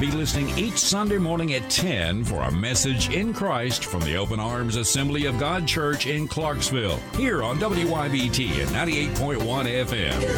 Be listening each Sunday morning at 10 for a message in Christ from the Open Arms Assembly of God Church in Clarksville, here on WYBT at 98.1 FM.